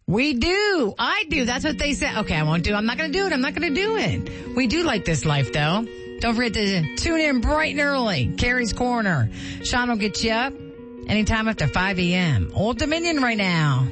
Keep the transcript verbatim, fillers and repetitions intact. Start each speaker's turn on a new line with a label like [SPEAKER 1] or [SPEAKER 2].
[SPEAKER 1] We do. I do. That's what they said. Okay, I won't do. I'm not going to do it. I'm not going to do it. We do like this life, though. Don't forget to tune in bright and early. Carrie's Corner. Sean will get you up anytime after five a.m. Old Dominion right now.